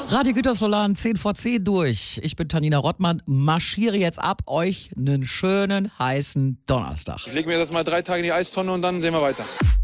Radio Gütersloh 10 vor 10 durch. Ich bin Tanina Rottmann, marschiere jetzt ab. Euch einen schönen, heißen Donnerstag. Ich lege mir das mal 3 Tage in die Eistonne und dann sehen wir weiter.